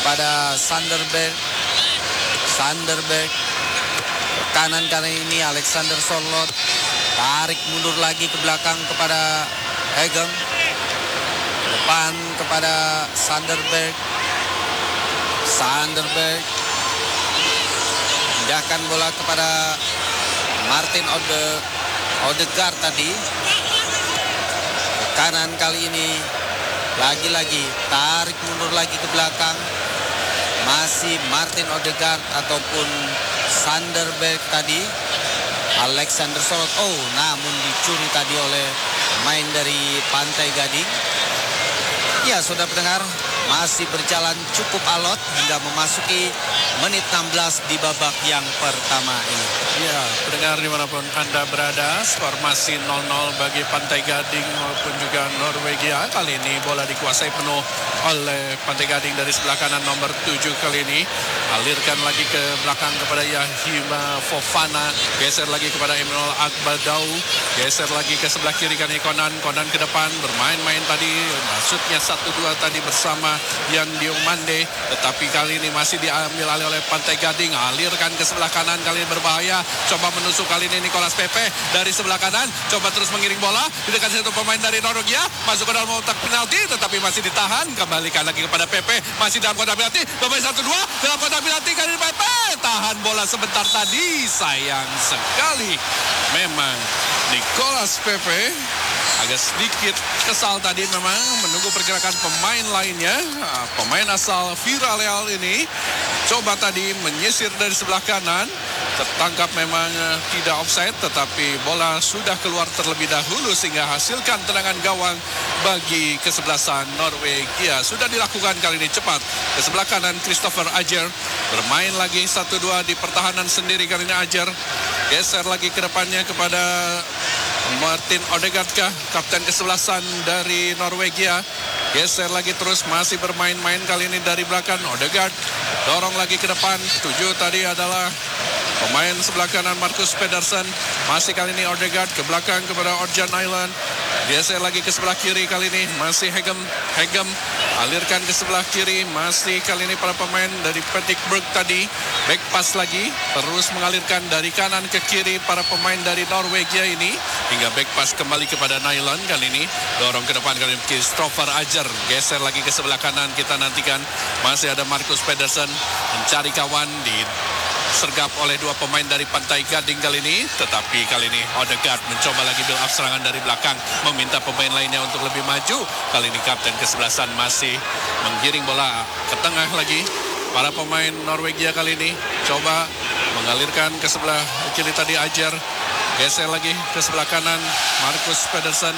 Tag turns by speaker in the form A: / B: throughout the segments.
A: kepada Sanderberg. Sanderberg kanan kali ini Alexander Sorloth, tarik mundur lagi ke belakang kepada Hegem, depan kepada Sanderberg. Sanderberg pindahkan bola kepada Martin Odegaard tadi. Kanan kali ini lagi-lagi tarik mundur lagi ke belakang. Masih Martin Odegaard ataupun Sanderberg tadi. Alexander Sorloth, namun dicuri tadi oleh pemain dari Pantai Gading. Ya, saudara pendengar, masih berjalan cukup alot hingga memasuki menit 16 di babak yang pertama ini.
B: Ya, pendengar dimanapun Anda berada, skor masih 0-0 bagi Pantai Gading maupun juga Norwegia. Kali ini bola dikuasai penuh oleh Pantai Gading dari sebelah kanan nomor 7 kali ini. Alirkan lagi ke belakang kepada Yahima Fofana. Geser lagi kepada Emmanuel Agbadau. Geser lagi ke sebelah kiri kali Konan ke depan. Bermain-main tadi. Maksudnya 1-2 tadi bersama Yan Diomande. Tetapi kali ini masih diambil alih oleh Pantai Gading. Alirkan ke sebelah kanan kali ini berbahaya. Coba menusuk kali ini Nicolas Pepe dari sebelah kanan. Coba terus mengiring bola. Di dekat satu pemain dari Norwegia. Masuk ke dalam kotak penalti. Tetapi masih ditahan. Kembalikan lagi kepada Pepe. Masih dalam kotak penalti. Bermain 1-2. Dalam kotak penalti kali ini Pepe. Tahan bola sebentar tadi. Sayang sekali. Memang Nicolas Pepe agak sedikit kesal tadi memang menunggu pergerakan pemain lainnya. Pemain asal Villarreal ini coba tadi menyisir dari sebelah kanan. Tertangkap memang tidak offside, tetapi bola sudah keluar terlebih dahulu sehingga hasilkan tendangan gawang bagi kesebelasan Norwegia. Sudah dilakukan kali ini cepat. Ke sebelah kanan Christopher Ajer bermain lagi 1-2 di pertahanan sendiri kali ini Ajer. Geser lagi ke depannya kepada Martin Odegaard, kapten kesebelasan dari Norwegia. Geser lagi terus, masih bermain-main kali ini dari belakang. Odegaard dorong lagi ke depan. 7 tadi adalah pemain sebelah kanan Marcus Pedersen. Masih kali ini Odegaard ke belakang kepada Orjan Island. Geser lagi ke sebelah kiri kali ini masih Hegem alirkan ke sebelah kiri. Masih kali ini para pemain dari Petikburg tadi. Back pass lagi, terus mengalirkan dari kanan ke kiri para pemain dari Norwegia ini. Hingga back pass kembali kepada Nyland kali ini. Dorong ke depan kali ini Christopher Ajer. Geser lagi ke sebelah kanan, kita nantikan. Masih ada Marcus Pedersen mencari kawan sergap oleh dua pemain dari Pantai Gading kali ini. Tetapi kali ini Odegaard mencoba lagi build up serangan dari belakang, meminta pemain lainnya untuk lebih maju. Kali ini kapten kesebelasan masih menggiring bola ke tengah lagi. Para pemain Norwegia kali ini coba mengalirkan ke sebelah kiri tadi Ajer. Geser lagi ke sebelah kanan Marcus Pedersen.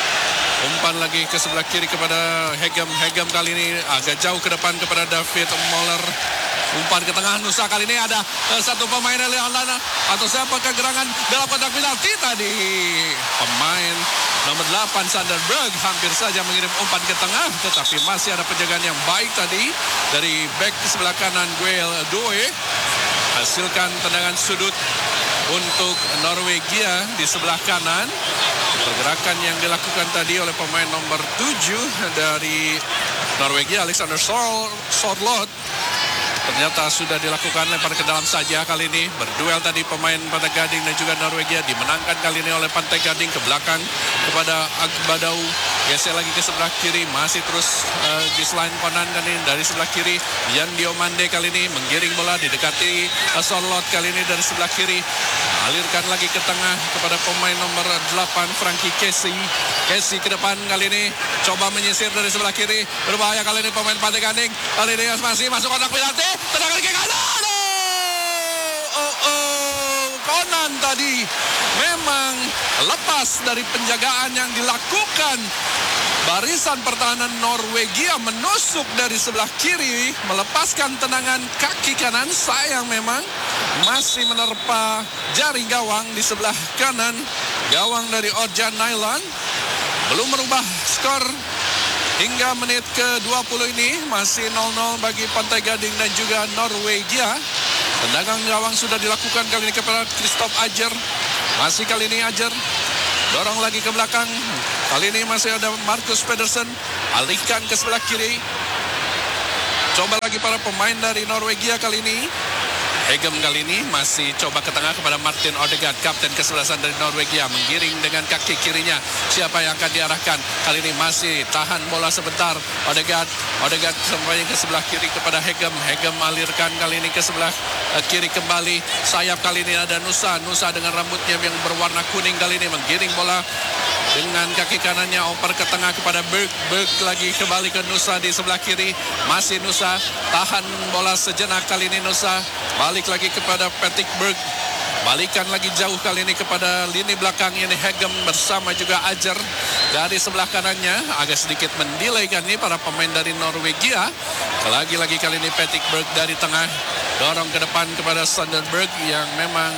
B: Umpan lagi ke sebelah kiri kepada Hegem kali ini agak jauh ke depan kepada David Moller. Umpan ke tengah Nusa, kali ini ada satu pemain dari Holanda atau siapa kegerangan dalam kotak penalti tadi. Pemain nomor 8 Sanderberg hampir saja mengirim umpan ke tengah, tetapi masih ada penjagaan yang baik tadi dari back sebelah kanan Guel Doe. Hasilkan tendangan sudut untuk Norwegia di sebelah kanan. Pergerakan yang dilakukan tadi oleh pemain nomor 7 dari Norwegia Alexander Sorloth ternyata sudah dilakukan, lempar ke dalam saja kali ini. Berduel tadi pemain Pantai Gading dan juga Norwegia, dimenangkan kali ini oleh Pantai Gading ke belakang kepada Agbadau. Geser lagi ke sebelah kiri, masih terus di selain Konan kali ini dari sebelah kiri. Yan Diomande kali ini menggiring bola, didekati Sorloth kali ini dari sebelah kiri. Alirkan lagi ke tengah kepada pemain nomor 8 Frankie Casey ke depan kali ini coba menyisir dari sebelah kiri. Berbahaya kali ini pemain Pantai Gading. Kali ini masih masuk kotak penalti. Tendangan ke kanan. Konan tadi memang lepas dari penjagaan yang dilakukan. Barisan pertahanan Norwegia menusuk dari sebelah kiri, melepaskan tendangan kaki kanan. Sayang memang masih menerpa jaring gawang di sebelah kanan. Gawang dari Orjan Nyland belum merubah skor hingga menit ke-20 ini. Masih 0-0 bagi Pantai Gading dan juga Norwegia. Tendangan gawang sudah dilakukan kali ini kepada Christoph Ajer. Masih kali ini Ajer dorong lagi ke belakang. Kali ini masih ada Marcus Pedersen. Alihkan ke sebelah kiri. Coba lagi para pemain dari Norwegia kali ini. Hegem kali ini masih coba ke tengah kepada Martin Odegaard, kapten kesebelasan dari Norwegia, menggiring dengan kaki kirinya. Siapa yang akan diarahkan? Kali ini masih tahan bola sebentar. Odegaard sampai ke sebelah kiri kepada Hegem. Hegem alirkan kali ini ke sebelah kiri kembali. Sayap kali ini ada Nusa dengan rambutnya yang berwarna kuning kali ini menggiring bola dengan kaki kanannya oper ke tengah kepada Berg lagi kembali ke Nusa di sebelah kiri. Masih Nusa tahan bola sejenak kali ini. Nusa balik lagi kepada Patrick Berg. Balikan lagi jauh kali ini kepada lini belakang ini Hegem bersama juga Ajer dari sebelah kanannya. Agak sedikit mendelay kan ini para pemain dari Norwegia. Lagi-lagi kali ini Patrick Berg dari tengah dorong ke depan kepada Sanderberg yang memang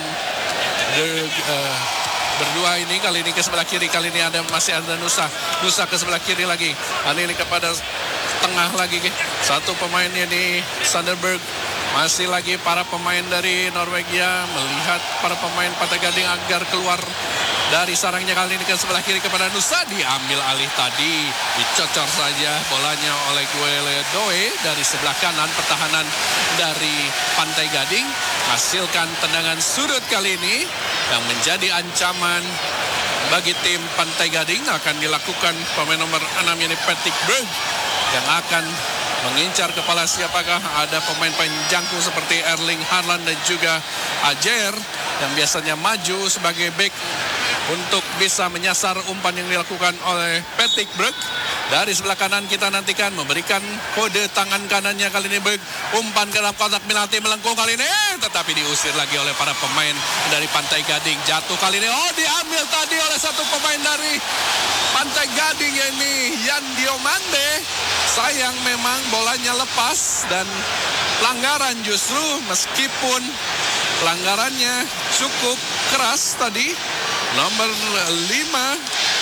B: berdua ini. Kali ini ke sebelah kiri, kali ini masih ada Nusa ke sebelah kiri lagi. Kali ini kepada tengah lagi satu pemain ini Sanderberg. Masih lagi para pemain dari Norwegia melihat para pemain Pantai Gading agar keluar dari sarangnya. Kali ini ke sebelah kiri kepada Nusa, diambil alih tadi, dicocor saja bolanya oleh Guele Doe dari sebelah kanan. Pertahanan dari Pantai Gading hasilkan tendangan sudut kali ini yang menjadi ancaman bagi tim Pantai Gading. Akan dilakukan pemain nomor 6 ini Patrick Berg yang akan mengincar kepala siapakah. Ada pemain-pemain jangkung seperti Erling Haaland dan juga Ajer yang biasanya maju sebagai bek untuk bisa menyasar umpan yang dilakukan oleh Patrick Berg. Dari sebelah kanan kita nantikan memberikan kode tangan kanannya kali ini Berg. Umpan ke dalam kotak penalti melengkung kali ini, tetapi diusir lagi oleh para pemain dari Pantai Gading. Jatuh kali ini, diambil tadi oleh satu pemain dari Pantai Gading ini, Yan Diomande. Sayang memang bolanya lepas dan pelanggaran justru, meskipun pelanggarannya cukup keras tadi. Nomor 5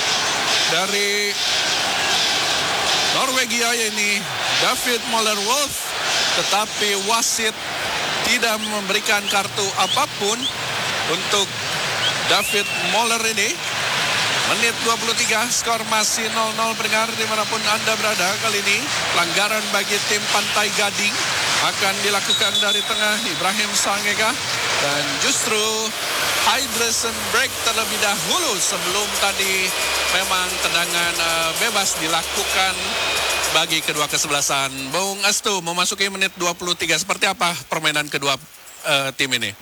B: dari Norwegia ini David Moller-Wolf, tetapi wasit tidak memberikan kartu apapun untuk David Moller ini. Menit 23, skor masih 0-0 pendengar dimanapun Anda berada. Kali ini pelanggaran bagi tim Pantai Gading akan dilakukan dari tengah Ibrahim Sangega, dan justru hydration break terlebih dahulu sebelum tadi memang tendangan bebas dilakukan bagi kedua kesebelasan. Bung Astu, memasuki menit 23, seperti apa permainan kedua tim ini?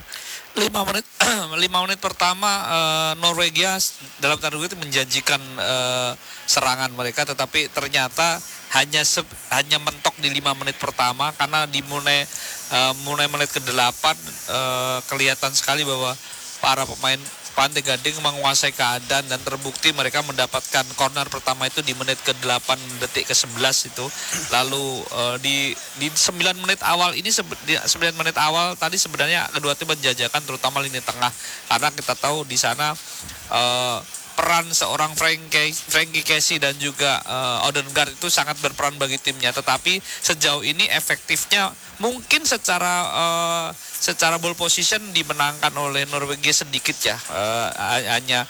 C: 5 menit pertama Norwegia dalam tanda kutip menjanjikan serangan mereka, tetapi ternyata hanya mentok di 5 menit pertama, karena dimulai menit ke-8 kelihatan sekali bahwa para pemain Pantai Gading menguasai keadaan dan terbukti mereka mendapatkan corner pertama itu di menit ke-8 detik ke-11 itu. Lalu di 9 menit awal ini, 9 menit awal tadi sebenarnya kedua tim menjajakan terutama lini tengah, karena kita tahu di sana peran seorang Frankie Casey dan juga Odegaard itu sangat berperan bagi timnya. Tetapi sejauh ini efektifnya mungkin secara ball position dimenangkan oleh Norwegia sedikit ya, hanya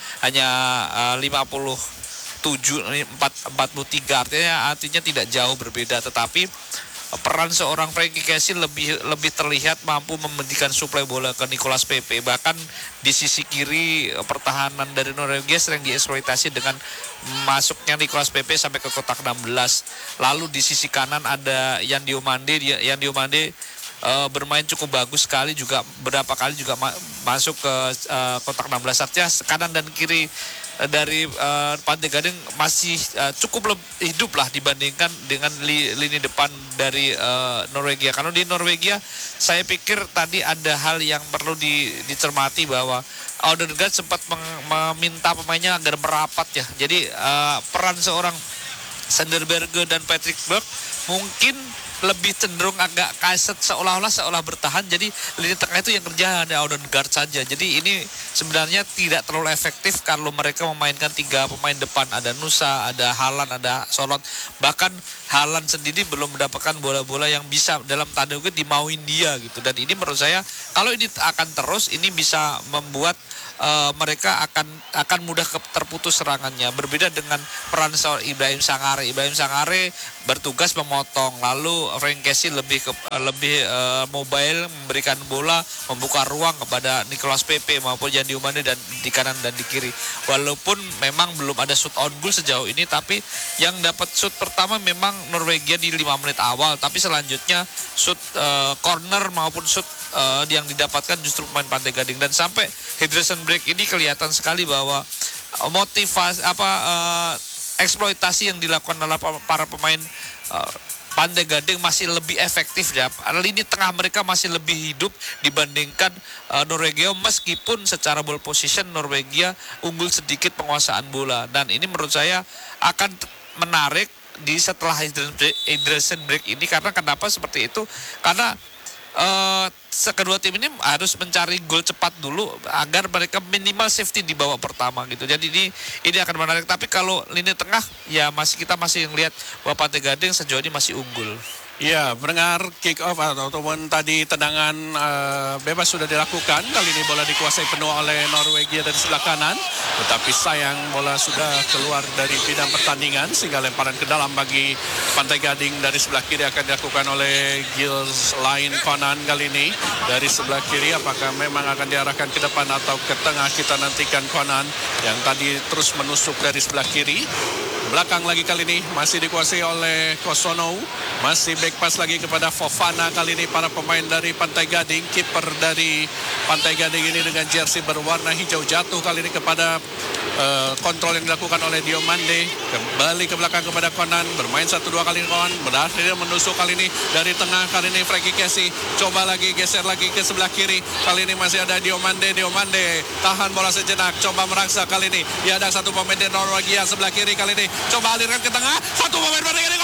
C: 43, artinya tidak jauh berbeda. Tetapi peran seorang Frankie Casey lebih terlihat mampu memberikan suplai bola ke Nicolas Pepe. Bahkan di sisi kiri pertahanan dari Norwegia sering dieksploitasi dengan masuknya Nicolas Pepe sampai ke kotak 16. Lalu di sisi kanan ada Yan Diomande bermain cukup bagus sekali, juga beberapa kali juga masuk ke kotak 16. Artinya kanan dan kiri dari Pantai Gading masih cukup hidup lah dibandingkan dengan lini depan dari Norwegia. Karena di Norwegia saya pikir tadi ada hal yang perlu dicermati, bahwa Odegaard sempat meminta pemainnya agar merapat ya. Jadi peran seorang Sanderberge dan Patrick Berg mungkin lebih cenderung agak kaset, seolah bertahan. Jadi lini tengah itu yang kerja ada Odegaard saja. Jadi ini sebenarnya tidak terlalu efektif kalau mereka memainkan 3 pemain depan. Ada Nusa, ada Haaland, ada Solot. Bahkan Haaland sendiri belum mendapatkan bola-bola yang bisa dalam tanda kutip dimauin dia gitu. Dan ini menurut saya kalau ini akan terus, ini bisa membuat mereka akan mudah terputus serangannya. Berbeda dengan peran seorang Ibrahim Sangare. Ibrahim Sangare bertugas memotong, lalu Frank Casey lebih mobile, memberikan bola, membuka ruang kepada Nicolas Pepe maupun Yan Diomande dan di kanan dan di kiri. Walaupun memang belum ada shoot on goal sejauh ini, tapi yang dapat shoot pertama memang Norwegia di 5 menit awal, tapi selanjutnya shoot corner maupun shoot yang didapatkan justru pemain Pantai Gading. Dan sampai hydration break ini kelihatan sekali bahwa motivasi eksploitasi yang dilakukan oleh para pemain Pantai Gading masih lebih efektif ya. Lini tengah mereka masih lebih hidup dibandingkan Norwegia, meskipun secara ball position Norwegia unggul sedikit penguasaan bola. Dan ini menurut saya akan menarik di setelah hydration break ini. Karena kenapa seperti itu? Karena kedua tim ini harus mencari gol cepat dulu agar mereka minimal safety di babak pertama gitu. Jadi ini akan menarik. Tapi kalau lini tengah ya kita masih melihat bahwa Pantai Gading sejauh ini masih unggul.
B: Ya, mendengar kick off ataupun tadi tendangan bebas sudah dilakukan. Kali ini bola dikuasai penuh oleh Norwegia dari sebelah kanan. Tetapi sayang bola sudah keluar dari bidang pertandingan sehingga lemparan ke dalam bagi Pantai Gading dari sebelah kiri akan dilakukan oleh Gilles Lain Conan kali ini. Dari sebelah kiri apakah memang akan diarahkan ke depan atau ke tengah, kita nantikan Conan yang tadi terus menusuk dari sebelah kiri. Belakang lagi kali ini masih dikuasai oleh Kosonou. Masih back pass lagi kepada Fofana kali ini para pemain dari Pantai Gading. Kiper dari Pantai Gading ini dengan jersey berwarna hijau jatuh kali ini kepada kontrol yang dilakukan oleh Diomande. Kembali ke belakang kepada Conan. Bermain 1-2 kali ini Conan. Berhasil menusuk kali ini dari tengah. Kali ini Frankie Casey coba lagi geser lagi ke sebelah kiri. Kali ini masih ada Diomande. Diomande tahan bola sejenak. Coba merangsak kali ini. Dia ada satu pemain dari Norwegia sebelah kiri kali ini. Coba alirkan ke tengah. Satu pemain Pantai Gading.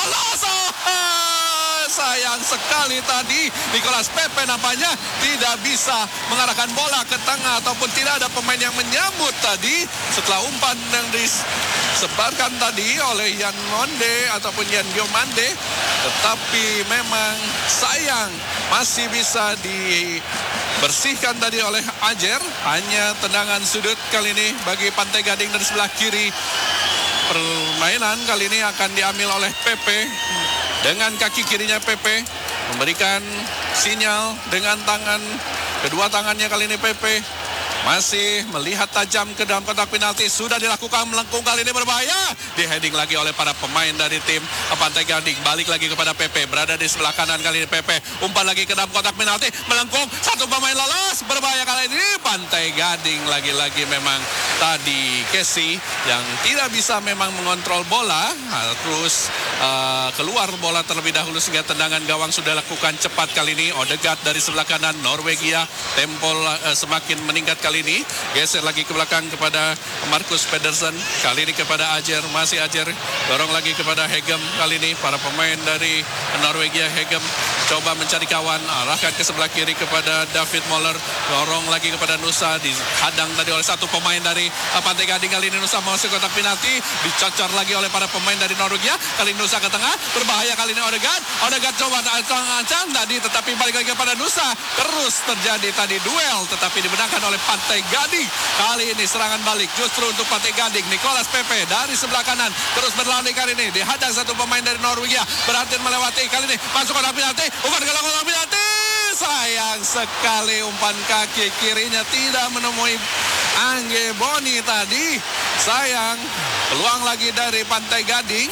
B: Sayang sekali tadi Nicolas Pepe nampaknya tidak bisa mengarahkan bola ke tengah ataupun tidak ada pemain yang menyambut tadi setelah umpan yang disebarkan tadi oleh Yan Monde ataupun Yan Diomande. Tetapi memang sayang masih bisa dibersihkan tadi oleh Ajer. Hanya tendangan sudut kali ini bagi Pantai Gading dari sebelah kiri. Permainan kali ini akan diambil oleh Pepe. Dengan kaki kirinya Pepe memberikan sinyal dengan tangan, kedua tangannya kali ini Pepe masih melihat tajam ke dalam kotak penalti. Sudah dilakukan melengkung kali ini berbahaya. Di heading lagi oleh para pemain dari tim Pantai Gading. Balik lagi kepada Pepe. Berada di sebelah kanan kali ini Pepe. Umpan lagi ke dalam kotak penalti. Melengkung. Satu pemain lolos. Berbahaya kali ini Pantai Gading. Lagi-lagi memang tadi Casey yang tidak bisa memang mengontrol bola. Terus keluar bola terlebih dahulu sehingga tendangan gawang sudah lakukan cepat kali ini. Odegaard dari sebelah kanan Norwegia. Tempo semakin meningkat kali ini. Geser lagi ke belakang kepada Marcus Pedersen. Kali ini kepada Ajer. Masih Ajer. Dorong lagi kepada Hegem. Kali ini para pemain dari Norwegia. Hegem coba mencari kawan. Arahkan ke sebelah kiri kepada David Moller. Dorong lagi kepada Nusa. Dihadang tadi oleh satu pemain dari Pantai Gading. Kali ini Nusa masuk kotak penalti. Dicocor lagi oleh para pemain dari Norwegia. Kali ini Nusa ke tengah. Berbahaya kali ini Odegaard. Odegaard coba ancang tadi. Tetapi balik lagi kepada Nusa. Terus terjadi tadi duel. Tetapi dimenangkan oleh Pantai Gading. Kali ini serangan balik justru untuk Pantai Gading. Nicolas Pepe dari sebelah kanan terus berlari kali ini. Dihadang satu pemain dari Norwegia. Berhasil melewati kali ini. Masuk kotak penalti. Umpan ke kotak penalti. Sayang sekali umpan kaki kirinya tidak menemui Angge Boni tadi. Sayang. Peluang lagi dari Pantai Gading.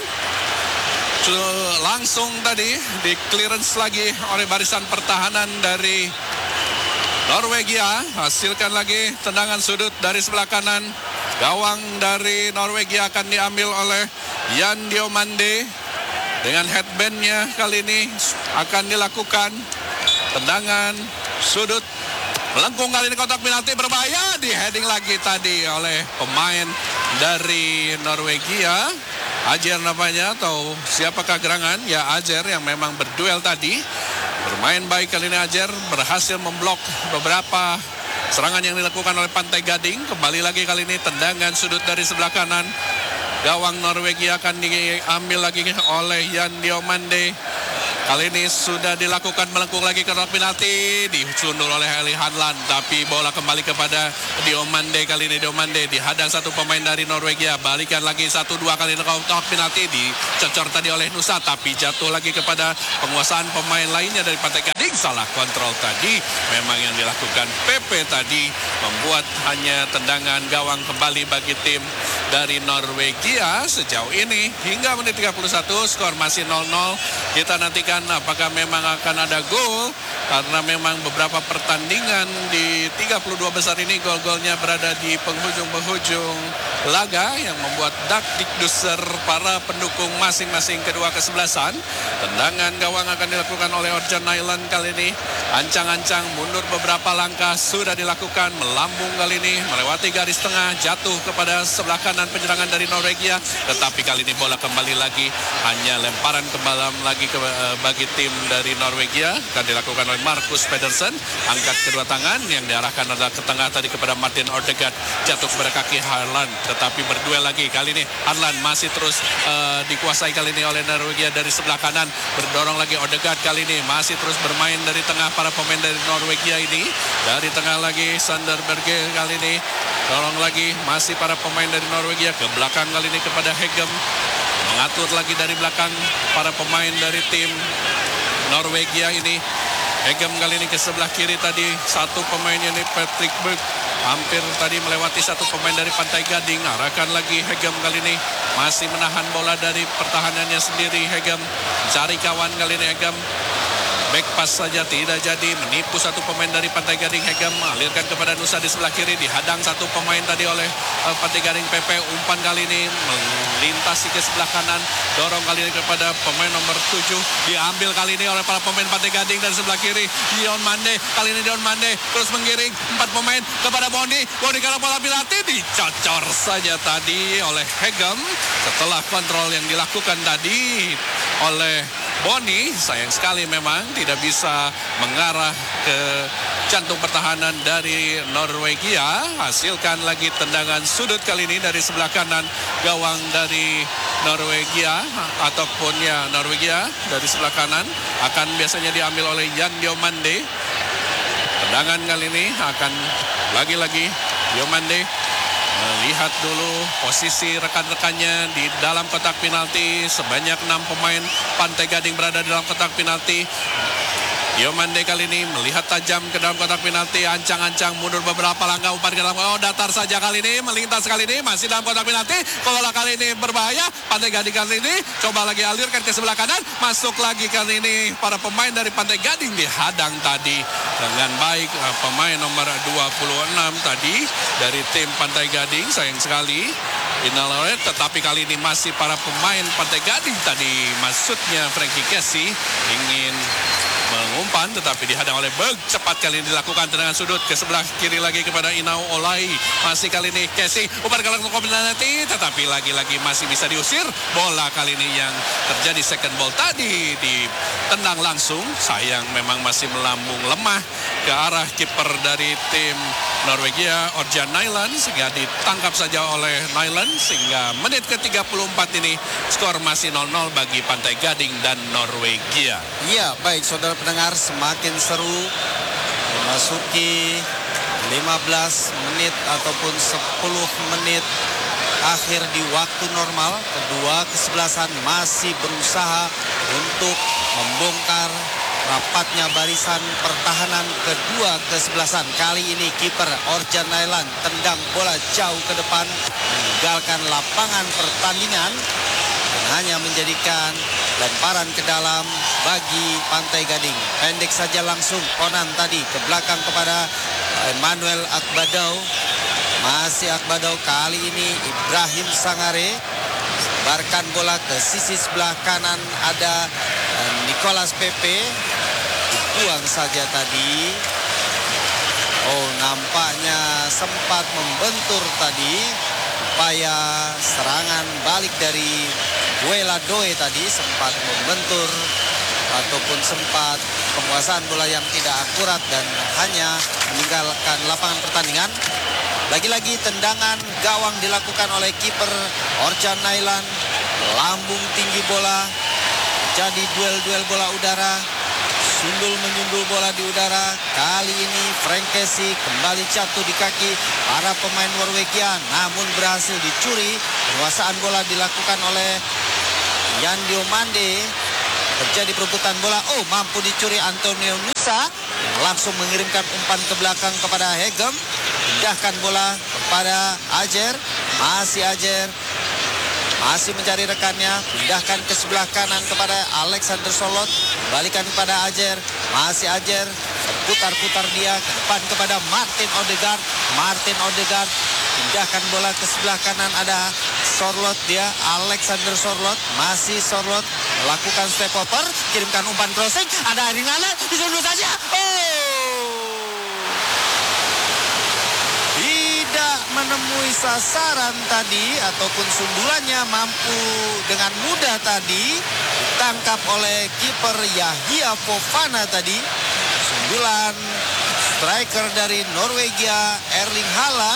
B: Langsung tadi di clearance lagi oleh barisan pertahanan dari Norwegia. Hasilkan lagi tendangan sudut dari sebelah kanan. Gawang dari Norwegia akan diambil oleh Yan Diomande. Dengan headbandnya kali ini akan dilakukan tendangan sudut. Melengkung kali ini kotak penalti berbahaya. Di heading lagi tadi oleh pemain dari Norwegia. Ajer namanya atau siapakah gerangan? Ya Ajer yang memang berduel tadi. Bermain baik kali ini Ajer. Berhasil memblok beberapa serangan yang dilakukan oleh Pantai Gading. Kembali lagi kali ini tendangan sudut dari sebelah kanan. Gawang Norwegia akan diambil lagi oleh Yan Diomande. Kali ini sudah dilakukan melengkung lagi ke kotak penalti, disundul oleh Eli Hanlan, tapi bola kembali kepada Diomande. Kali ini Diomande dihadang satu pemain dari Norwegia, balikan lagi 1-2 kali ke kotak penalti, dicocor tadi oleh Nusa, tapi jatuh lagi kepada penguasaan pemain lainnya dari Pantai Gading. Salah kontrol tadi, memang yang dilakukan PP tadi membuat hanya tendangan gawang kembali bagi tim dari Norwegia. Sejauh ini hingga menit 31 skor masih 0-0. Kita nantikan apakah memang akan ada gol, karena memang beberapa pertandingan di 32 besar ini gol-golnya berada di penghujung-penghujung laga yang membuat dakdikduser para pendukung masing-masing kedua kesebelasan. Tendangan gawang akan dilakukan oleh Orjan Nyland kali ini. Ancang-ancang mundur beberapa langkah sudah dilakukan, melambung kali ini melewati garis tengah, jatuh kepada sebelah kanan penyerangan dari Norwegia, tetapi kali ini bola kembali lagi, hanya lemparan ke dalam lagi bagi tim dari Norwegia, akan dilakukan oleh Marcus Pedersen. Angkat kedua tangan, yang diarahkan adalah ke tengah tadi kepada Martin Odegaard, jatuh kepada kaki Harlan, tetapi berduel lagi. Kali ini Harlan masih terus dikuasai kali ini oleh Norwegia dari sebelah kanan, berdorong lagi Odegaard kali ini masih terus bermain dari tengah para pemain dari Norwegia ini. Dari tengah lagi Sander Berge kali ini dorong lagi masih para pemain dari Norwegia ke belakang kali ini kepada Hegem, mengatur lagi dari belakang para pemain dari tim Norwegia ini. Hegem kali ini ke sebelah kiri tadi, satu pemainnya ini Patrick Berg, hampir tadi melewati satu pemain dari Pantai Gading. Arahkan lagi Hegem kali ini, masih menahan bola dari pertahanannya sendiri. Hegem cari kawan kali ini. Hegem back pass saja tidak jadi, menipu satu pemain dari Pantai Gading. Hegem alirkan kepada Nusa di sebelah kiri, dihadang satu pemain tadi oleh Pantai Gading. PP umpan kali ini melintasi ke sebelah kanan, dorong kali ini kepada pemain nomor 7, diambil kali ini oleh para pemain Pantai Gading dari sebelah kiri. Dion Mande, kali ini Dion Mande terus menggiring 4 pemain kepada Bondi. Bondi kalau bola penalti dicocor saja tadi oleh Hegem setelah kontrol yang dilakukan tadi oleh Boni. Sayang sekali memang tidak bisa mengarah ke jantung pertahanan dari Norwegia. Hasilkan lagi tendangan sudut kali ini dari sebelah kanan gawang dari Norwegia, ataupun ya Norwegia dari sebelah kanan akan biasanya diambil oleh Jan Diomande. Tendangan kali ini akan lagi-lagi Diomande melihat dulu posisi rekan-rekannya di dalam kotak penalti. Sebanyak 6 pemain Pantai Gading berada di dalam kotak penalti. Diomande kali ini melihat tajam ke dalam kotak penalti, ancang-ancang mundur beberapa langkah, umpan ke dalam, datar saja kali ini, melintas kali ini, masih dalam kotak penalti. Bola kali ini berbahaya, Pantai Gading kali ini coba lagi alirkan ke sebelah kanan, masuk lagi kali ini para pemain dari Pantai Gading, dihadang tadi dengan baik pemain nomor 26 tadi dari tim Pantai Gading. Sayang sekali Inaloret, tetapi kali ini masih para pemain Pantai Gading tadi, maksudnya Frankie Casey ingin mengumpan, tetapi dihadang oleh Berg. Cepat kali ini dilakukan tendangan sudut ke sebelah kiri lagi kepada Inau Olai. Masih kali ini Casey umpan ke dalam kombinasi, tetapi lagi-lagi masih bisa diusir. Bola kali ini yang terjadi second ball tadi ditendang langsung. Sayang memang masih melambung lemah ke arah kiper dari tim Norwegia, Orjan Nyland, sehingga ditangkap saja oleh Nyland, sehingga menit ke-34 ini skor masih 0-0 bagi Pantai Gading dan Norwegia.
A: Iya, baik saudara pendengar, semakin seru memasuki 15 menit ataupun 10 menit akhir di waktu normal. Kedua kesebelasan masih berusaha untuk membongkar rapatnya barisan pertahanan kedua kesebelasan. Kali ini kiper Orjan Nyland tendang bola jauh ke depan, meninggalkan lapangan pertandingan dan hanya menjadikan lemparan ke dalam bagi Pantai Gading. Pendek saja langsung Konan tadi ke belakang kepada Emmanuel Akbadau. Masih Akbadau, kali ini Ibrahim Sangare sebarkan bola ke sisi sebelah kanan, ada Nicolas Pepe, dibuang saja tadi. Oh, nampaknya sempat membentur tadi upaya serangan balik dari Guela Doe tadi, sempat membentur ataupun sempat penguasaan bola yang tidak akurat dan hanya meninggalkan lapangan pertandingan. Lagi-lagi tendangan gawang dilakukan oleh kiper Orjan Nyland, lambung tinggi bola Terjadi duel-duel bola udara. Sundul menyundul bola di udara. Kali ini Frank Casey kembali jatuh di kaki para pemain Norwegia, namun berhasil dicuri. Penguasaan bola dilakukan oleh Jan Diomande. Terjadi perebutan bola. Oh, mampu dicuri Antonio Nusa. Langsung mengirimkan umpan ke belakang kepada Hegem. Pindahkan bola kepada Ajer. Masih Ajer. Masih mencari rekannya, pindahkan ke sebelah kanan kepada Alexander Sorloth, balikan kepada Ajer, masih Ajer, putar-putar dia ke depan kepada Martin Odegaard, pindahkan bola ke sebelah kanan, ada Sorloth dia, Alexander Sorloth, masih Sorloth, melakukan step over, kirimkan umpan crossing, ada Rinala, disundul saja, menemui sasaran tadi ataupun sundulannya mampu dengan mudah tadi ditangkap oleh kiper Yahya Fofana tadi. Sundulan striker dari Norwegia Erling Haaland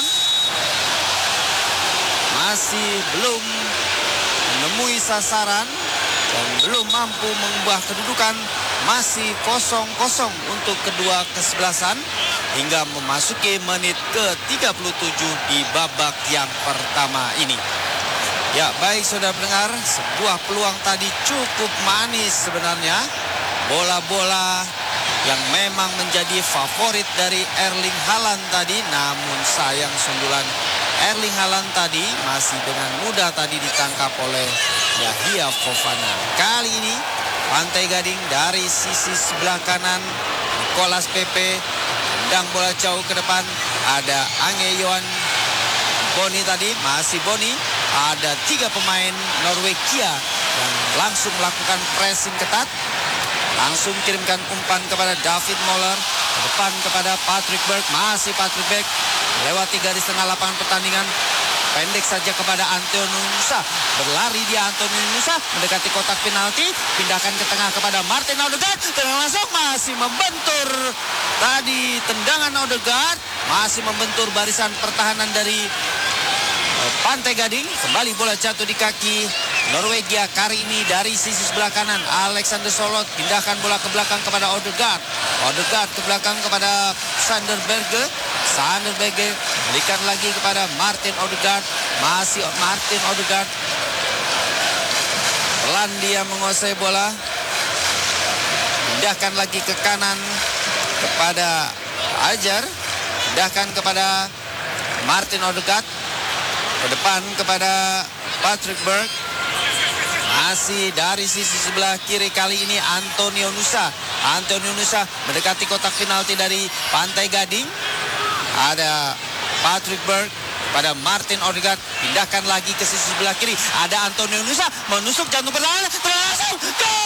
A: masih belum menemui sasaran dan belum mampu mengubah kedudukan. Masih 0-0 untuk kedua kesebelasan hingga memasuki menit ke-37 di babak yang pertama ini. Ya, baik saudara pendengar, sebuah peluang tadi cukup manis sebenarnya. Bola-bola yang memang menjadi favorit dari Erling Haaland tadi, namun sayang sundulan Erling Haaland tadi masih dengan mudah tadi ditangkap oleh Yahya Fofana. Kali ini Pantai Gading dari sisi sebelah kanan, Nicolas Pepe tendang bola jauh ke depan, ada Ange Johan Boni tadi, masih Boni. Ada 3 pemain Norwegia yang langsung melakukan pressing ketat. Langsung kirimkan umpan kepada David Moller, ke depan kepada Patrick Berg, masih Patrick Berg melewati garis tengah lapangan pertandingan. Pendek saja kepada Antonio Nusa. Berlari dia Antonio Nusa mendekati kotak penalti. Pindahkan ke tengah kepada Martin Odegaard. Tendangan langsung masih membentur. Tadi tendangan Odegaard masih membentur barisan pertahanan dari Pantai Gading. Kembali bola jatuh di kaki Norwegia kali ini dari sisi sebelah kanan. Alexander Sorloth pindahkan bola ke belakang kepada Odegaard. Odegaard ke belakang kepada Sander Berge. Berikan lagi kepada Martin Odegaard. Masih Martin Odegaard. Pelan dia menguasai bola. Pindahkan lagi ke kanan kepada Ajar. Pindahkan kepada Martin Odegaard. Ke depan kepada Patrick Berg. Masih dari sisi sebelah kiri kali ini Antonio Nusa. Antonio Nusa mendekati kotak penalti dari Pantai Gading. Ada Patrick Berg pada Martin Odegaard. Pindahkan lagi ke sisi sebelah kiri. Ada Antonio Nusa menusuk jantung perlawanan. Langsung gol!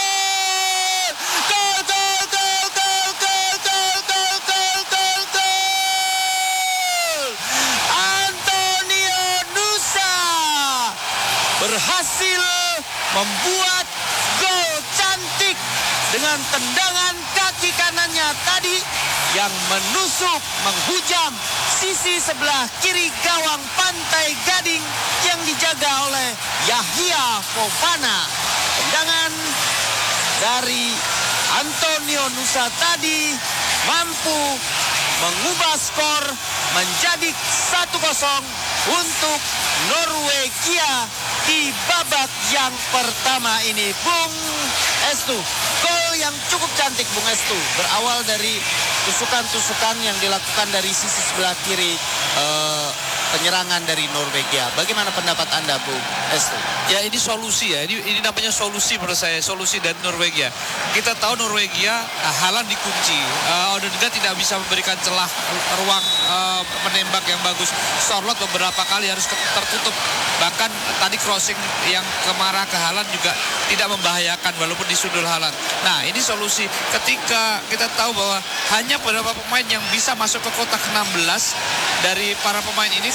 A: Antonio Nusa berhasil membuat gol cantik dengan tendangan kaki kanannya tadi yang menusuk, menghujam sisi sebelah kiri gawang Pantai Gading yang dijaga oleh Yahya Fofana. Tendangan dari Antonio Nusa tadi mampu mengubah skor menjadi 1-0 untuk Norwegia di babak yang pertama ini. Bung Estu, gol yang cukup cantik Bung Estu, berawal dari tusukan-tusukan yang dilakukan dari sisi sebelah kiri penyerangan dari Norwegia. Bagaimana pendapat Anda Bung Estu?
C: Ya, ini solusi ya. Ini namanya solusi menurut saya, solusi dari Norwegia. Kita tahu Norwegia Haaland dikunci. Odegaard tidak bisa memberikan celah ruang menembak yang bagus. Sorloth beberapa kali harus tertutup. Bahkan tadi crossing yang kemarah ke Haaland juga tidak membahayakan walaupun disundul Haaland. Nah, ini solusi ketika kita tahu bahwa hanya beberapa pemain yang bisa masuk ke kotak 16 dari para pemain ini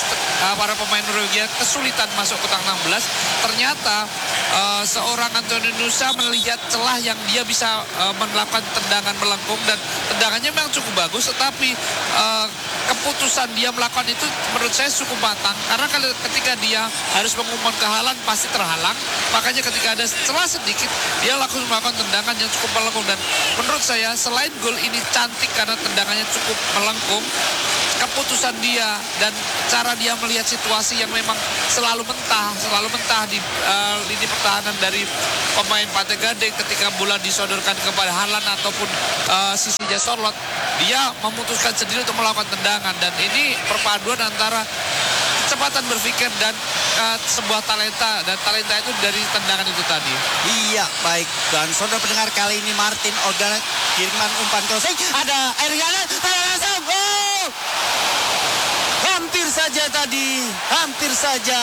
C: para pemain Norwegia kesulitan masuk kotak 16. Ternyata seorang Antonio Nusa melihat celah yang dia bisa melakukan tendangan melengkung, dan tendangannya memang cukup bagus, tetapi keputusan dia melakukan itu menurut saya cukup matang, karena ketika dia harus mengumumkan kehalan pasti terhalang, makanya ketika ada celah sedikit dia langsung melakukan tendangan yang cukup melengkung. Dan menurut saya selain gol ini cantik karena tendangannya cukup melengkung, keputusan dia dan cara dia melihat situasi yang memang selalu mentah di lini pertahanan dari pemain Pantai Gading ketika bola disodorkan kepada Harlan ataupun sisinya Sorloth, dia memutuskan sendiri untuk melakukan tendangan, dan ini perpaduan antara kecepatan berpikir dan sebuah talenta, dan talenta itu dari tendangan itu tadi.
A: Iya, baik. Dan saudara pendengar, kali ini Martin Odegaard kiriman umpan crossing. Ada Erling Haaland. Oh! Hampir saja.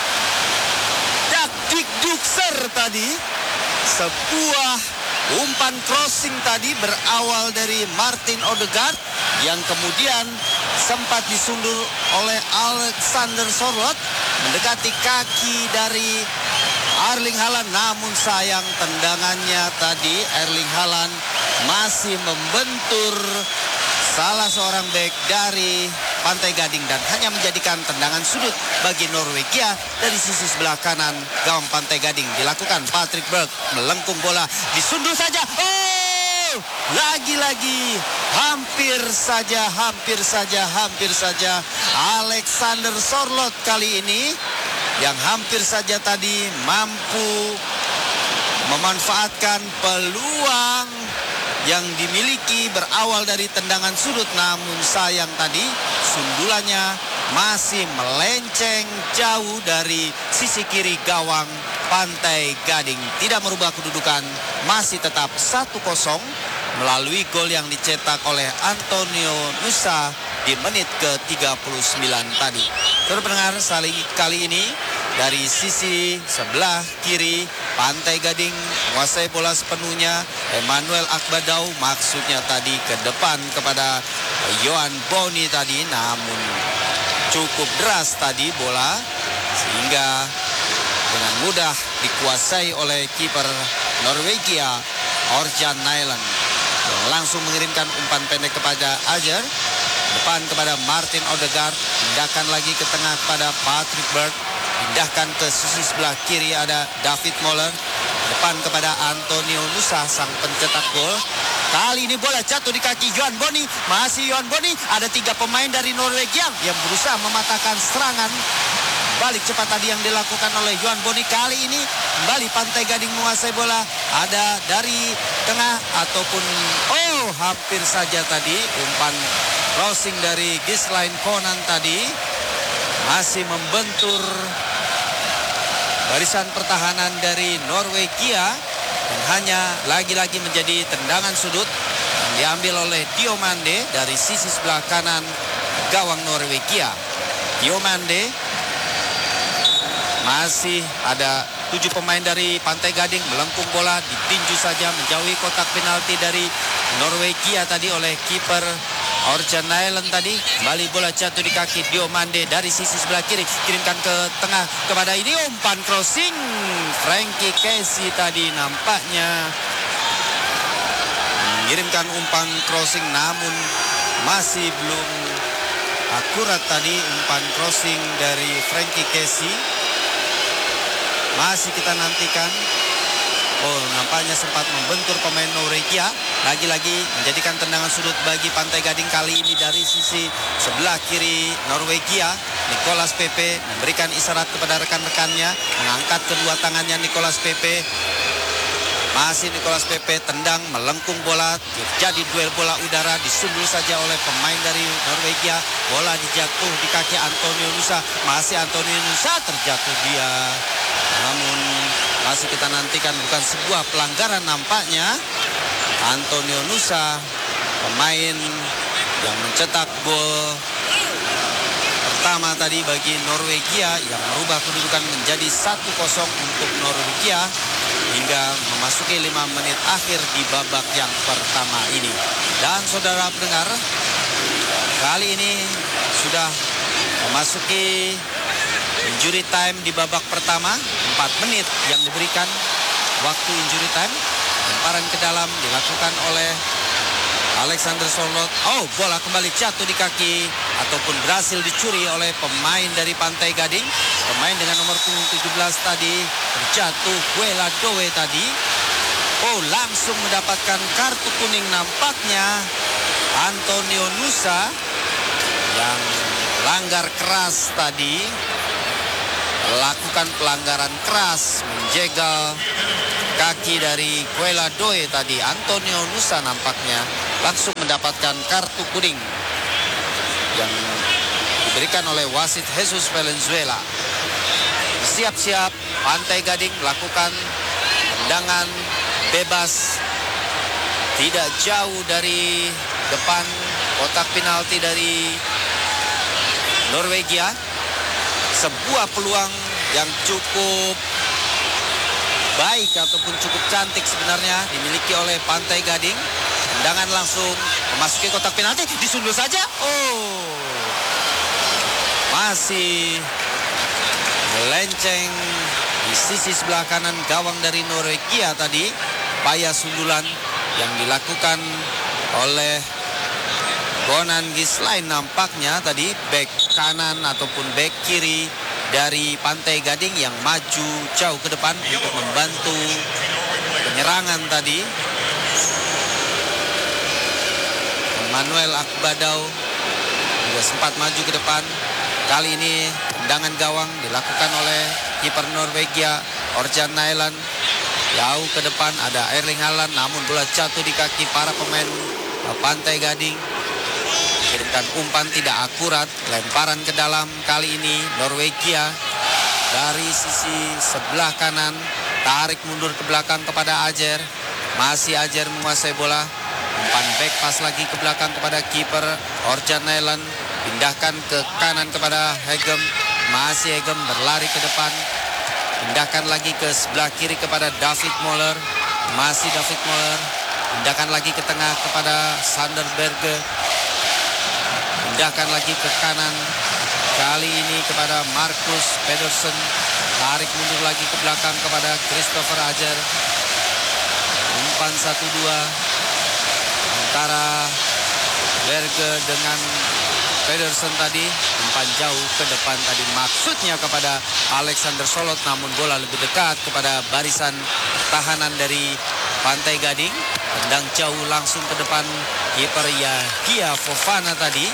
A: Dukser tadi. Sebuah umpan crossing tadi berawal dari Martin Odegaard yang kemudian sempat disundur oleh Alexander Sorloth mendekati kaki dari Erling Haaland, namun sayang tendangannya tadi Erling Haaland masih membentur salah seorang bek dari Pantai Gading dan hanya menjadikan tendangan sudut bagi Norwegia dari sisi sebelah kanan gawang Pantai Gading. Dilakukan Patrick Berg, melengkung bola, disundur saja. Oh! Lagi-lagi hampir saja Alexander Sorloth kali ini yang hampir saja tadi mampu memanfaatkan peluang yang dimiliki berawal dari tendangan sudut, namun sayang tadi sundulannya masih melenceng jauh dari sisi kiri gawang Pantai Gading. Tidak merubah kedudukan, masih tetap 1-0 melalui gol yang dicetak oleh Antonio Nusa di menit ke-39 tadi. Saudara pendengar, kali ini dari sisi sebelah kiri Pantai Gading menguasai bola sepenuhnya. Emmanuel Akbadau maksudnya tadi ke depan kepada Yohan Boni tadi, namun cukup deras tadi bola sehingga dengan mudah dikuasai oleh kiper Norwegia Orjan Nyland yang langsung mengirimkan umpan pendek kepada Ajer. Depan kepada Martin Odegaard, pindahkan lagi ke tengah kepada Patrick Berg, pindahkan ke sisi sebelah kiri ada David Moller, depan kepada Antonio Nusa sang pencetak gol. Kali ini bola jatuh di kaki Yohan Boni, masih Yohan Boni. Ada 3 pemain dari Norwegia yang berusaha mematahkan serangan balik cepat tadi yang dilakukan oleh Yohan Boni. Kali ini kembali Pantai Gading menguasai bola, ada dari tengah ataupun hampir saja tadi umpan crossing dari Gislain Konan tadi masih membentur barisan pertahanan dari Norwegia dan hanya lagi-lagi menjadi tendangan sudut yang diambil oleh Diomande dari sisi sebelah kanan gawang Norwegia. Diomande, masih ada 7 pemain dari Pantai Gading melengkung bola, ditinju saja menjauhi kotak penalti dari Norwegia tadi oleh kiper Orjan Nyland tadi. Kembali bola jatuh di kaki Diomande dari sisi sebelah kiri, kirimkan ke tengah kepada ini umpan crossing Frankie Casey tadi nampaknya mengirimkan umpan crossing, namun masih belum akurat tadi umpan crossing dari Frankie Casey. Masih kita nantikan. Nampaknya sempat membentur pemain Norwegia. Lagi-lagi menjadikan tendangan sudut bagi Pantai Gading kali ini dari sisi sebelah kiri Norwegia. Nicolas Pepe memberikan isyarat kepada rekan-rekannya, mengangkat kedua tangannya Nicolas Pepe. Masih Nicolas Pepe tendang melengkung bola, jadi duel bola udara, disundul saja oleh pemain dari Norwegia. Bola dijatuh di kaki Antonio Nusa. Masih Antonio Nusa terjatuh dia. Namun masih kita nantikan, bukan sebuah pelanggaran nampaknya. Antonio Nusa, pemain yang mencetak gol pertama tadi bagi Norwegia yang merubah kedudukan menjadi 1-0 untuk Norwegia hingga memasuki 5 menit akhir di babak yang pertama ini. Dan saudara pendengar, kali ini sudah memasuki injury time di babak pertama. 4 menit yang diberikan waktu injury time. Lemparan ke dalam dilakukan oleh Alexander Solot. Oh, bola kembali jatuh di kaki ataupun berhasil dicuri oleh pemain dari Pantai Gading. Pemain dengan nomor punggung 17 tadi terjatuh, Guela Doe tadi. Oh, langsung mendapatkan kartu kuning nampaknya Antonio Nusa yang langgar keras tadi. Lakukan pelanggaran keras, menjegal kaki dari Guela Doe tadi. Antonio Nusa nampaknya langsung mendapatkan kartu kuning yang diberikan oleh wasit Jesus Valenzuela. Siap-siap Pantai Gading melakukan tendangan bebas tidak jauh dari depan kotak penalti dari Norwegia. Sebuah peluang yang cukup baik ataupun cukup cantik sebenarnya dimiliki oleh Pantai Gading. Tendangan langsung memasuki kotak penalti, disundul saja. Oh, masih melenceng di sisi sebelah kanan gawang dari Norwegia tadi. Upaya sundulan yang dilakukan oleh Bonan Gislain nampaknya tadi, bek kanan ataupun bek kiri dari Pantai Gading yang maju jauh ke depan untuk membantu penyerangan tadi. Manuel Akbadau juga sempat maju ke depan. Kali ini tendangan gawang dilakukan oleh kiper Norwegia Orjan Nailan. Jauh ke depan ada Erling Haaland, namun bola jatuh di kaki para pemain Pantai Gading. Kirimkan umpan tidak akurat, lemparan ke dalam kali ini Norwegia dari sisi sebelah kanan, tarik mundur ke belakang kepada Ajer. Masih Ajer menguasai bola, umpan back pas lagi ke belakang kepada kiper Orjan Nailan, pindahkan ke kanan kepada Hegem. Masih Hegem berlari ke depan, pindahkan lagi ke sebelah kiri kepada David Moller. Masih David Moller, pindahkan lagi ke tengah kepada Sander Berge. Pindahkan lagi ke kanan, kali ini kepada Marcus Pedersen. Tarik mundur lagi ke belakang kepada Christopher Ajer. Umpan 1-2 antara Berge dengan Pedersen tadi. Umpan jauh ke depan tadi maksudnya kepada Alexander Solot, namun bola lebih dekat kepada barisan tahanan dari Pantai Gading. Tendang jauh langsung ke depan kiper Yahya Fofana tadi.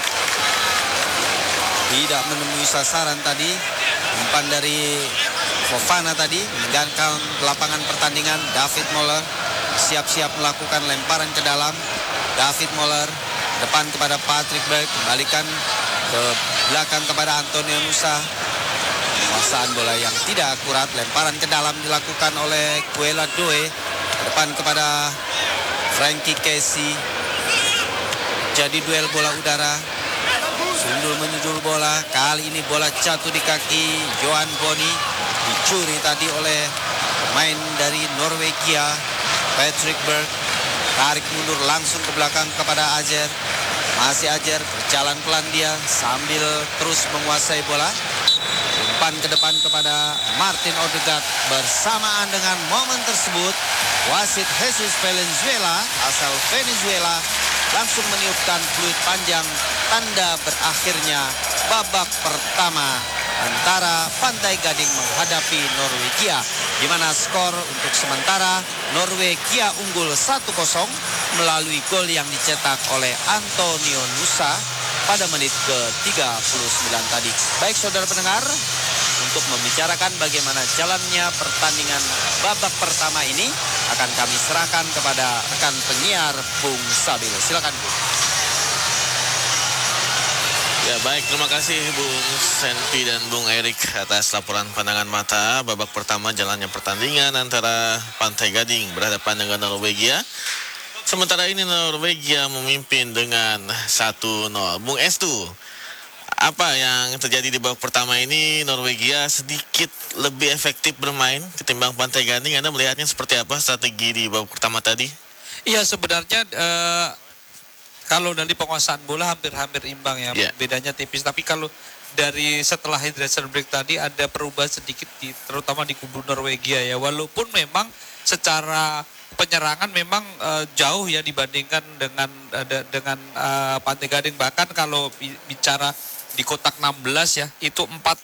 A: Tidak menemui sasaran tadi. Umpan dari Fofana tadi meninggalkan lapangan pertandingan. David Moller siap-siap melakukan lemparan ke dalam. David Moller depan kepada Patrick Berg, kembalikan ke belakang kepada Antonio Nusa. Penguasaan bola yang tidak akurat, lemparan ke dalam dilakukan oleh Guela Doe. Depan kepada Frankie Casey. Jadi duel bola udara. Sundul menyundul bola. Kali ini bola jatuh di kaki Johan Boni. Dicuri tadi oleh pemain dari Norwegia, Patrick Berg. Tarik mundur langsung ke belakang kepada Ajer. Masih Ajer, berjalan pelan dia sambil terus menguasai bola. Umpan ke depan kepada Martin Odegaard. Bersamaan dengan momen tersebut, wasit Jesus Valenzuela asal Venezuela langsung meniupkan fluit panjang tanda berakhirnya babak pertama antara Pantai Gading menghadapi Norwegia, di mana skor untuk sementara Norwegia unggul 1-0 melalui gol yang dicetak oleh Antonio Nusa pada menit ke-39 tadi. Baik saudara pendengar, untuk membicarakan bagaimana jalannya pertandingan babak pertama ini akan kami serahkan kepada rekan penyiar Bung Sabil. Silakan Bung.
D: Ya baik, terima kasih Bung Senpi dan Bung Erik atas laporan pandangan mata babak pertama jalannya pertandingan antara Pantai Gading berhadapan dengan Norwegia. Sementara ini Norwegia memimpin dengan 1-0. Bung Estu, apa yang terjadi di babak pertama ini? Norwegia sedikit lebih efektif bermain ketimbang Pantai Gading. Anda melihatnya seperti apa strategi di babak pertama tadi?
C: Iya, sebenarnya Kalau dari penguasaan bola hampir-hampir imbang ya,
D: Iya.
C: bedanya tipis. Tapi kalau dari setelah hydration break tadi ada perubahan sedikit terutama di kubu Norwegia ya. Walaupun memang secara penyerangan memang jauh ya dibandingkan dengan Pantai Gading. Bahkan kalau bicara di kotak 16 ya, itu 4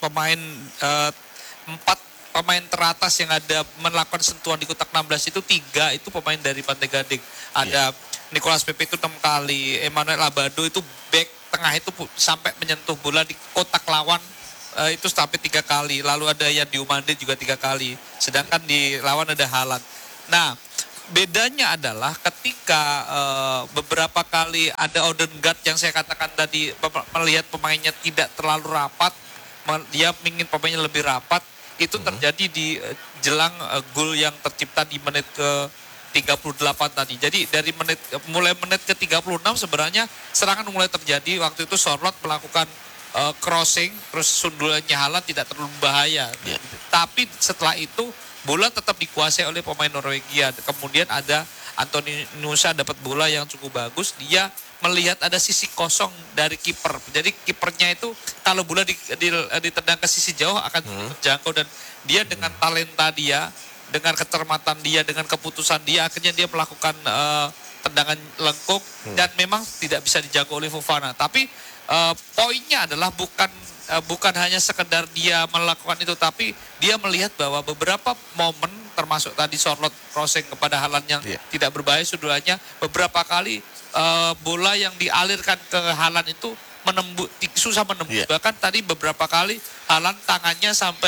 C: pemain teratas yang ada melakukan sentuhan di kotak 16 itu 3 itu pemain dari Pantai Gading. Ada Nicolas Pepe itu 6 kali, Emmanuel Abado itu back tengah itu sampai menyentuh bola di kotak lawan itu sampai 3 kali. Lalu ada yang di Umande juga 3 kali. Sedangkan di lawan ada Haaland. Nah, bedanya adalah ketika beberapa kali ada Odegaard yang saya katakan tadi melihat pemainnya tidak terlalu rapat, dia ingin pemainnya lebih rapat, itu terjadi di jelang gol yang tercipta di menit ke 38 tadi. Jadi dari mulai menit ke 36 sebenarnya serangan mulai terjadi. Waktu itu Sorloth melakukan crossing, terus sundulannya Haaland tidak terlalu bahaya.
D: Yeah.
C: Tapi setelah itu bola tetap dikuasai oleh pemain Norwegia. Kemudian ada Anthony Nusa dapat bola yang cukup bagus. Dia melihat ada sisi kosong dari kiper. Jadi kipernya itu kalau bola ditendang ke sisi jauh akan terjangkau, dan dia dengan talenta dia, dengan kecermatan dia, dengan keputusan dia, akhirnya dia melakukan tendangan lengkung dan memang tidak bisa dijangkau oleh Fofana. Tapi poinnya adalah bukan hanya sekedar dia melakukan itu, tapi dia melihat bahwa beberapa momen termasuk tadi Sorloth crossing kepada Haaland yang tidak berbahaya sundulannya, beberapa kali bola yang dialirkan ke Haaland itu susah menembus. Bahkan tadi beberapa kali Haaland tangannya sampai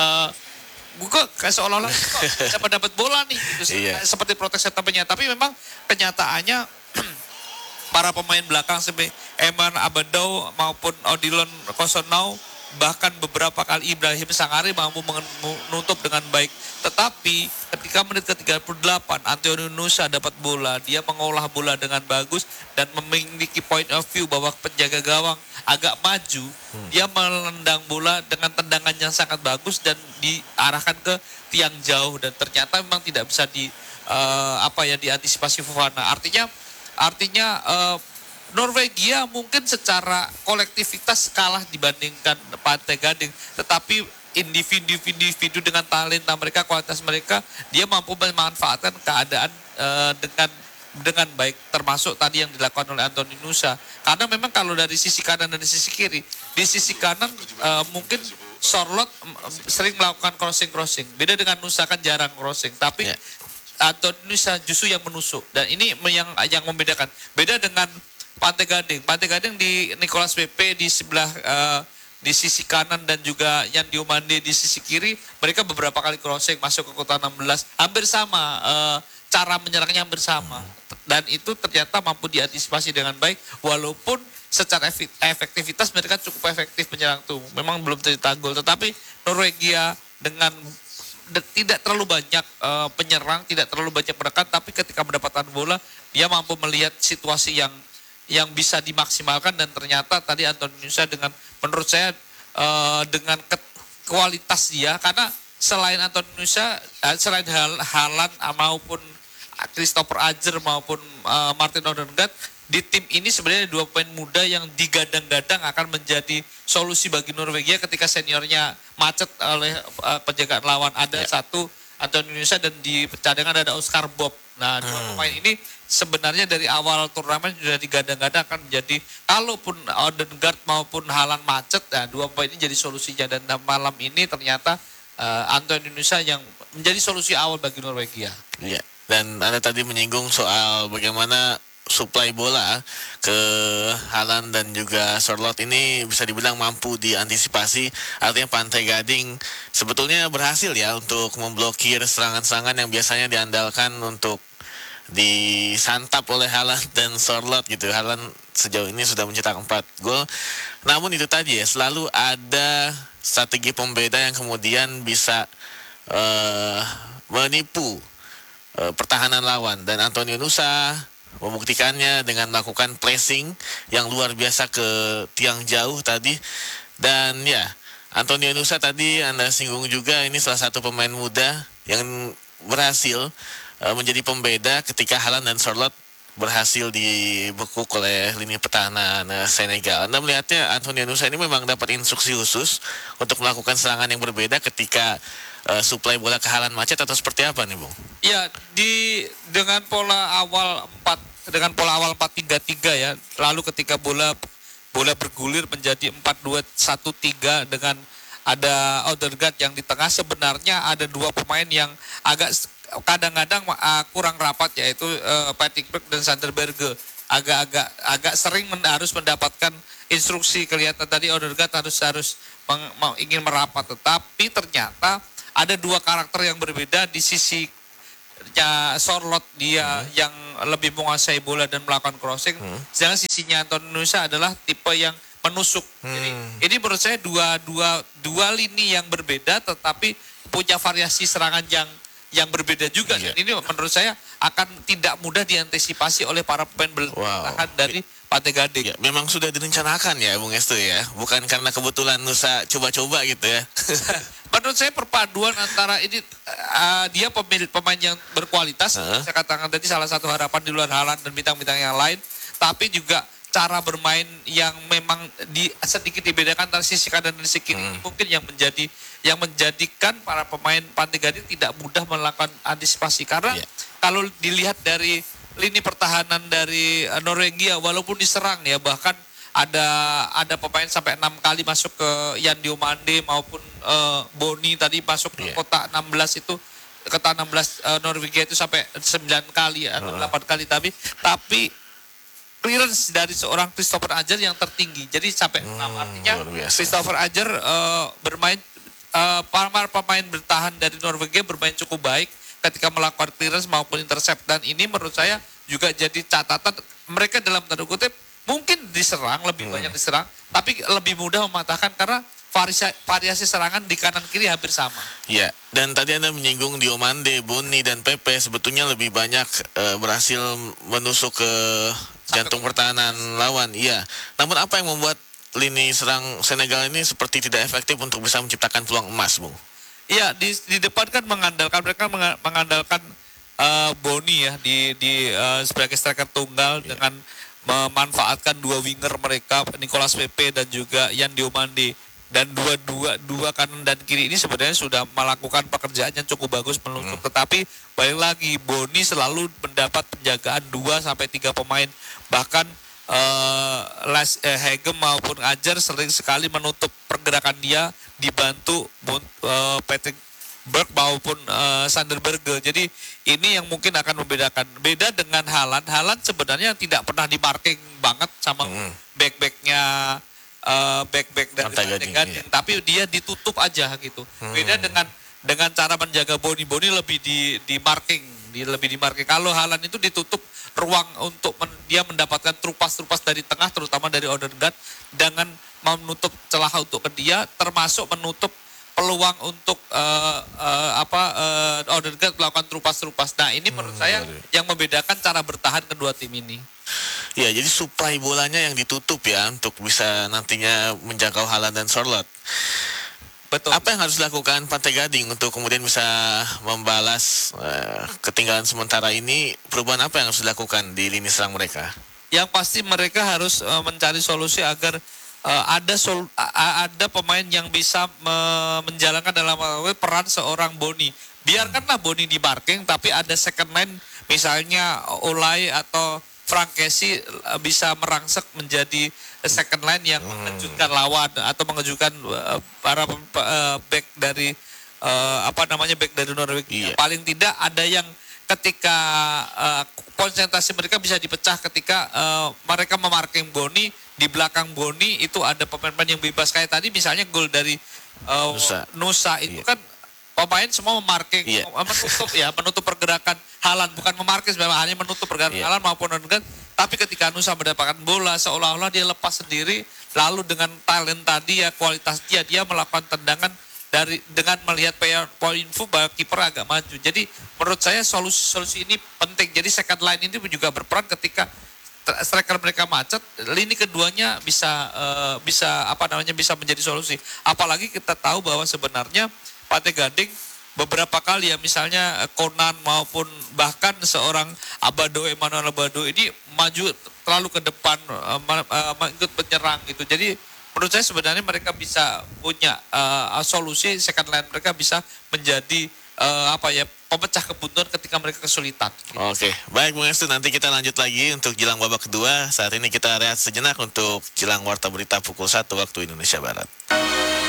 C: kayak seolah-olah siapa dapat bola nih gitu, seperti protes temannya. Tapi memang kenyataannya para pemain belakang seperti Eman Abadou maupun Odilon Kosonau, bahkan beberapa kali Ibrahim Sangare mampu menutup dengan baik. Tetapi ketika menit ke-38 Anthony Nusa dapat bola, dia mengolah bola dengan bagus dan memiliki point of view bahwa penjaga gawang agak maju, dia menendang bola dengan tendangan yang sangat bagus dan diarahkan ke tiang jauh, dan ternyata memang tidak bisa diantisipasi Fofana. Artinya Norwegia mungkin secara kolektivitas kalah dibandingkan Pantai Gading, tetapi individu dengan talenta mereka, kualitas mereka, dia mampu memanfaatkan keadaan dengan baik, termasuk tadi yang dilakukan oleh Anthony Nusa. Karena memang kalau dari sisi kanan dan dari sisi kiri, di sisi kanan mungkin Sorloth sering melakukan crossing. Beda dengan Nusa, kan jarang crossing, tapi Anthony Nusa justru yang menusuk, dan ini yang membedakan. Beda dengan Pantai Gading di Nicolas Pepe di sebelah di sisi kanan dan juga yang di Umande di sisi kiri, mereka beberapa kali crossing masuk ke kotak 16, hampir sama, cara menyerangnya hampir sama, dan itu ternyata mampu diantisipasi dengan baik, walaupun secara efektivitas mereka cukup efektif menyerang tuh, memang belum tercetak gol. Tetapi Norwegia dengan tidak terlalu banyak penyerang, tidak terlalu banyak menekan, tapi ketika mendapatkan bola dia mampu melihat situasi yang bisa dimaksimalkan, dan ternyata tadi Anthony Nusa dengan, menurut saya dengan kualitas dia, karena selain Anthony Nusa, selain Haaland maupun Christopher Ajer maupun Martin Odegaard, di tim ini sebenarnya 2 pemain muda yang digadang-gadang akan menjadi solusi bagi Norwegia ketika seniornya macet oleh penjagaan lawan. Ada satu Anthony Nusa, dan di cadangan ada Oscar Bob. Nah, 2 pemain ini sebenarnya dari awal turnamen sudah digadang-gadang akan menjadi, kalaupun Odegaard maupun Haaland macet, nah 2 pemain ini jadi solusinya, dan malam ini ternyata Anthony Nusa yang menjadi solusi awal bagi Norwegia.
D: Iya. Dan Anda tadi menyinggung soal bagaimana suplai bola ke Haaland dan juga Sorloth ini bisa dibilang mampu diantisipasi. Artinya Pantai Gading sebetulnya berhasil ya untuk memblokir serangan-serangan yang biasanya diandalkan untuk disantap oleh Haaland dan Sorloth gitu. Haaland sejauh ini sudah mencetak 4 gol. Namun itu tadi ya, selalu ada strategi pembeda yang kemudian bisa menipu pertahanan lawan, dan Anthony Nusa membuktikannya dengan melakukan pressing yang luar biasa ke tiang jauh tadi. Dan ya, Anthony Nusa tadi Anda singgung juga, ini salah satu pemain muda yang berhasil menjadi pembeda ketika Haaland dan Sorloth berhasil dibekuk oleh lini pertahanan Senegal. Anda melihatnya Anthony Nusa ini memang dapat instruksi khusus untuk melakukan serangan yang berbeda ketika suplai bola ke Haaland macet atau seperti apa nih, Bung?
C: Ya, dengan pola awal 4-3-3 ya. Lalu ketika bola bergulir menjadi 4-2-1-3 dengan ada Odegaard yang di tengah, sebenarnya ada dua pemain yang agak kadang-kadang kurang rapat, yaitu Patrick Berg dan Sander Berge. Agak sering harus mendapatkan instruksi. Kelihatan tadi Odegaard harus ingin merapat, tetapi ternyata ada dua karakter yang berbeda di sisi Sorloth, dia yang lebih menguasai bola dan melakukan crossing. Sedangkan sisinya Anthony Nusa adalah tipe yang menusuk. Jadi ini menurut saya dua lini yang berbeda, tetapi punya variasi serangan yang berbeda juga.
D: Iya.
C: Dan ini menurut saya akan tidak mudah diantisipasi oleh para pemain bertahan dari Pantai Gading.
D: Ya, memang sudah direncanakan ya Bung Estu ya, bukan karena kebetulan Nusa coba-coba gitu ya.
C: Menurut saya perpaduan antara ini dia pemain yang berkualitas. Saya katakan tadi salah satu harapan di luar Haaland dan bintang-bintang yang lain, tapi juga cara bermain yang memang sedikit dibedakan antara sisi kanan dan sisi kiri. Mungkin yang menjadikan para pemain Pantai Gading tidak mudah melakukan antisipasi, karena kalau dilihat dari lini pertahanan dari Norwegia, walaupun diserang ya, bahkan ada pemain sampai 6 kali masuk ke Yan Diomande maupun Boni tadi masuk ke kotak 16 itu, kotak 16 Norwegia itu sampai 9 kali atau 8 kali, tapi clearance dari seorang Christopher Ajer yang tertinggi. Jadi sampai 6, artinya Christopher Ajer bermain para pemain bertahan dari Norwegia bermain cukup baik ketika melakukan clearance maupun intercept, dan ini menurut saya juga jadi catatan mereka dalam tanda kutip mungkin diserang lebih banyak diserang, tapi lebih mudah mematahkan karena variasi serangan di kanan kiri hampir sama.
D: Ya, dan tadi Anda menyinggung Diomande, Boni dan Pepe sebetulnya lebih banyak berhasil menusuk ke jantung pertahanan lawan. Iya. Namun apa yang membuat lini serang Senegal ini seperti tidak efektif untuk bisa menciptakan peluang emas, Bung?
C: Iya, di depan kan mereka mengandalkan Boni ya sebagai striker tunggal dengan memanfaatkan dua winger mereka, Nicolas Pepe dan juga Yan Diomande. Dan dua kanan dan kiri ini sebenarnya sudah melakukan pekerjaan yang cukup bagus menusuk, tetapi balik lagi Boni selalu mendapat penjagaan 2-3 pemain, bahkan Hegem maupun Ajer sering sekali menutup pergerakan dia, dibantu Patrick Berg maupun Sander Berge. Jadi ini yang mungkin akan membedakan. Beda dengan Haaland sebenarnya tidak pernah di-marking banget sama back-backnya back dari Pantai Gading, tapi dia ditutup aja gitu. Beda dengan cara menjaga Boni lebih di marking, lebih di marking. Kalau Haaland itu ditutup ruang untuk dia mendapatkan trupas dari tengah, terutama dari Odegaard, dengan menutup celah untuk ke dia, termasuk menutup peluang untuk Odegaard melakukan trupas. Nah ini menurut saya yang membedakan cara bertahan kedua tim ini.
D: Ya, jadi suplai bolanya yang ditutup ya untuk bisa nantinya menjangkau Haaland dan Sorloth.
C: Betul.
D: Apa yang harus dilakukan Pantai Gading untuk kemudian bisa membalas ketinggalan sementara ini? Perubahan apa yang harus dilakukan di lini serang mereka?
C: Yang pasti mereka harus mencari solusi agar ada pemain yang bisa menjalankan dalam peran seorang Boni. Biarkanlah Boni di marking, tapi ada second line misalnya Olay atau Frank Kessie bisa merangsek menjadi second line yang mengejutkan lawan atau mengejutkan para back dari back dari Norwegia. Paling tidak ada yang ketika konsentrasi mereka bisa dipecah ketika mereka memarking Boni, di belakang Boni itu ada pemain-pemain yang bebas kayak tadi misalnya gol dari Nusa itu kan pemain semua memarking, menutup pergerakan Haaland, bukan memarking sebenarnya, hanya menutup pergerakan Haaland maupun Odegaard. Tapi ketika Nusa mendapatkan bola seolah-olah dia lepas sendiri, lalu dengan talent tadi ya, kualitas dia melakukan tendangan dengan melihat point info bahwa kiper agak maju. Jadi menurut saya solusi ini penting. Jadi second line ini juga berperan ketika striker mereka macet, lini keduanya bisa menjadi solusi. Apalagi kita tahu bahwa sebenarnya Pantai Gading beberapa kali ya, misalnya Conan maupun bahkan seorang Emmanuel Abado ini maju terlalu ke depan, ikut penyerang gitu. Jadi menurut saya sebenarnya mereka bisa punya solusi, second line mereka bisa menjadi pemecah kebuntuan ketika mereka kesulitan.
D: Oke, baik Bung Estu, nanti kita lanjut lagi untuk jelang babak kedua. Saat ini kita rehat sejenak untuk jelang Warta Berita pukul 1 waktu Indonesia Barat.